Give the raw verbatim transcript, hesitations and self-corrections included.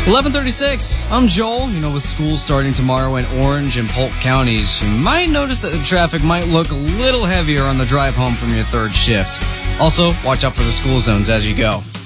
eleven thirty-six. I'm Joel. You know, with school starting tomorrow in Orange and Polk counties, you might notice that the traffic might look a little heavier on the drive home from your third shift. Also, watch out for the school zones as you go.